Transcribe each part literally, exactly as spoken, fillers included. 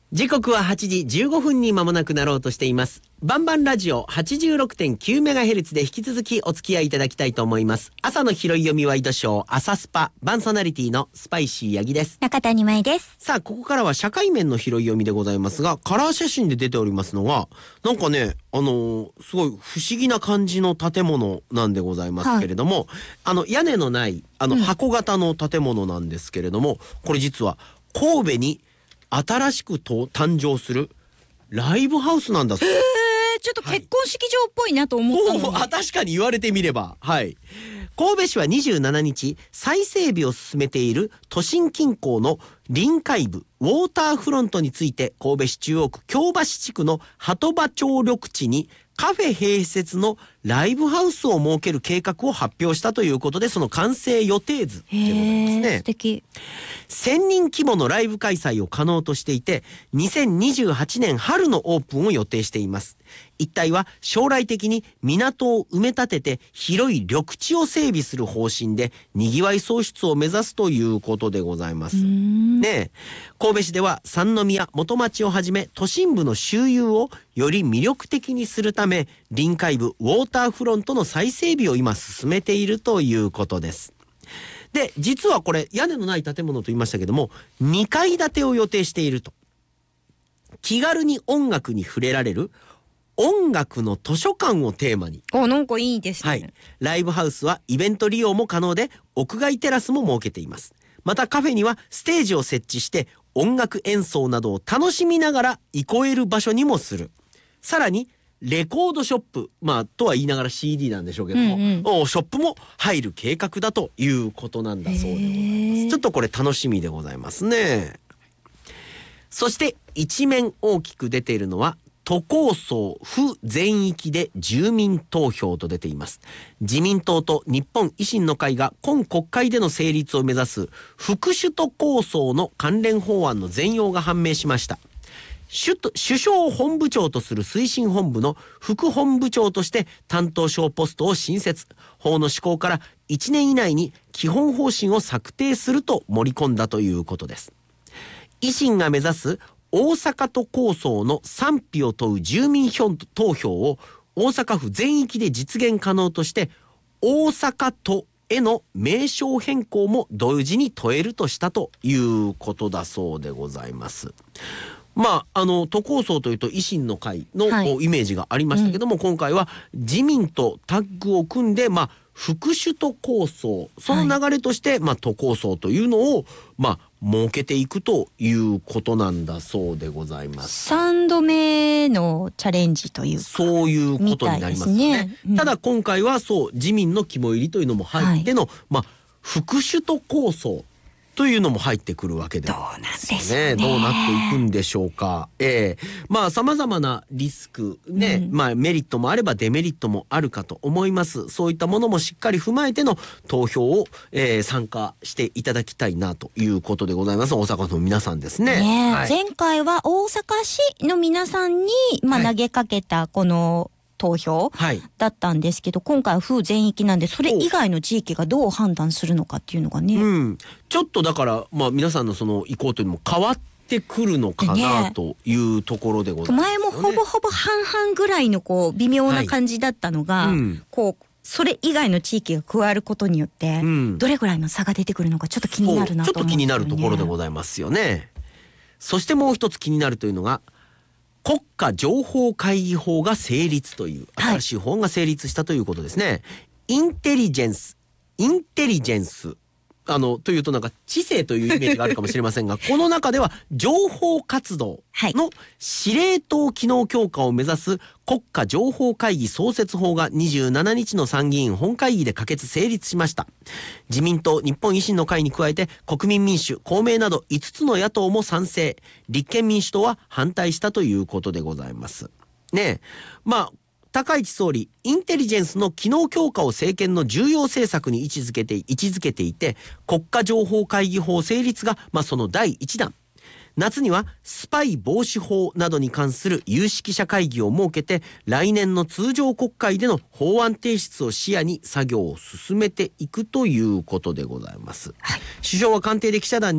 時刻ははちじじゅうごふんに間もなくなろうとしています。バンバンラジオ はちじゅうろくてんきゅうメガヘルツ で引き続きお付き合いいただきたいと思います。朝の拾い読みワイドショー朝スパ、バンソナリティのスパイシーヤギです。 中谷舞です。 さあ、ここからは社会面の拾い読みでございますが、カラー写真で出ておりますのがなんかね、あのー、すごい不思議な感じの建物なんでございますけれども、はい、あの屋根のないあの箱型の建物なんですけれども、うん、これ実は神戸に新しくと誕生するライブハウスなんだそう。 へー、ちょっと結婚式場っぽいなと思ったのに、 はい、あ、確かに言われてみれば、はい。神戸市はにじゅうしちにち再整備を進めている都心近郊の臨海部ウォーターフロントについて、神戸市中央区京橋地区の鳩場町緑地にカフェ併設のライブハウスを設ける計画を発表したということで、その完成予定図でございますね。 素敵。 せんにん規模のライブ開催を可能としていて、にせんにじゅうはちねん春のオープンを予定しています。一帯は将来的に港を埋め立てて広い緑地を整備する方針で、にぎわい創出を目指すということでございます。ねえ、神戸市では三宮元町をはじめ都心部の周遊をより魅力的にするため、臨海部ウォーターフロントの再整備を今進めているということです。で、実はこれ屋根のない建物と言いましたけども、にかい建てを予定していると。気軽に音楽に触れられる音楽の図書館をテーマに。 お、なんかいいですね。 はい。ライブハウスはイベント利用も可能で、屋外テラスも設けています。またカフェにはステージを設置して音楽演奏などを楽しみながら憩える場所にもする。さらにレコードショップ、まあとは言いながら シーディー なんでしょうけども、うんうん、ショップも入る計画だということなんだそうでございます。ちょっとこれ楽しみでございますね。そして一面大きく出ているのは都構想府全域で住民投票と出ています。自民党と日本維新の会が今国会での成立を目指す副首都構想の関連法案の全容が判明しました。首都首相本部長とする推進本部の副本部長として担当省ポストを新設。法の施行からいちねん以内に基本方針を策定すると盛り込んだということです。維新が目指す大阪都構想の賛否を問う住民投票を大阪府全域で実現可能として、大阪都への名称変更も同時に問えるとしたということだそうでございます。まあ、あの都構想というと維新の会の、はい、イメージがありましたけども、うん、今回は自民とタッグを組んで、まあ、副首都構想、その流れとして、はい、まあ、都構想というのを、まあ、設けていくということなんだそうでございます。 さんどめのチャレンジというか、 そういうことになりますね。たいですね、うん、ただ今回はそう自民の肝入りというのも入っての、はい、まあ、副首都構想というのも入ってくるわけでどうなんでしょうね。 どうなっていくんでしょうか。えー、まあ様々なリスクね、うん、まあメリットもあればデメリットもあるかと思います。そういったものもしっかり踏まえての投票を、えー、参加していただきたいなということでございます。大阪の皆さんですね。 ね、 はい、 前回は大阪市の皆さんに、まあ、投げかけたこの、はい、投票だったんですけど、はい、今回は府全域なんで、それ以外の地域がどう判断するのかっていうのがね、 うん、ちょっとだから、まあ、皆さんのその意向というのも変わってくるのかなというところでございますよね。 前もほぼほぼ半々ぐらいのこう微妙な感じだったのが、はい、うん、こうそれ以外の地域が加わることによって、うん、どれぐらいの差が出てくるのかちょっと気になるなと思うんですよね。 ちょっと気になるところでございますよね。そしてもう一つ気になるというのが、国家情報会議法が成立という新しい法が成立したということですね。はい、インテリジェンスインテリジェンスあのというとなんか知性というイメージがあるかもしれませんがこの中では情報活動の司令塔機能強化を目指す国家情報会議創設法がにじゅうしちにちの参議院本会議で可決成立しました。自民党、日本維新の会に加えて国民民主、公明などいつつの野党も賛成、立憲民主党は反対したということでございますね。えまあ高市総理、インテリジェンスの機能強化を政権の重要政策に位置づけて、位置づけていて、国家情報会議法成立が、まあ、その第一弾。夏にはスパイ防止法などに関する有識者会議を設けて、来年の通常国会での法案提出を視野に作業を進めていくということでございます。はい、首相は官邸で記者団に、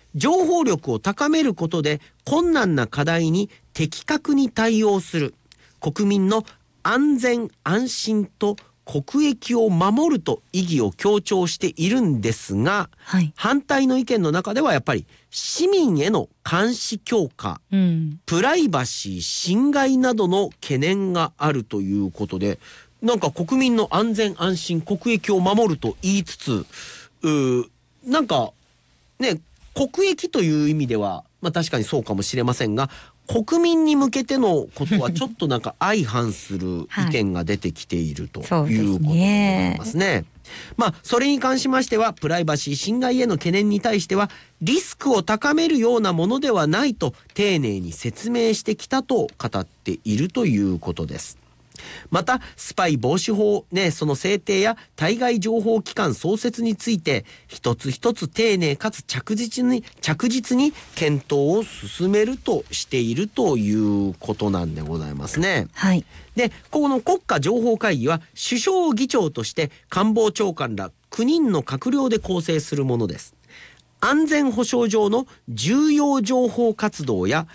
情報力を高めることで困難な課題に的確に対応する、国民の安全安心と国益を守ると意義を強調しているんですが、はい、反対の意見の中ではやっぱり市民への監視強化、うん、プライバシー侵害などの懸念があるということで、なんか国民の安全安心国益を守ると言いつつ、うなんかね、国益という意味では、まあ、確かにそうかもしれませんが、国民に向けてのことはちょっとなんか相反する意見が出てきているということになりますね。まあそれに関しましては、プライバシー侵害への懸念に対してはリスクを高めるようなものではないと丁寧に説明してきたと語っているということです。またスパイ防止法、ね、その制定や対外情報機関創設について一つ一つ丁寧かつ着実に着実に検討を進めるとしているということなんでございますね。はい、でこの国家情報会議は首相を議長として官房長官らきゅうにんの閣僚で構成するものです。安全保障上の重要情報活動や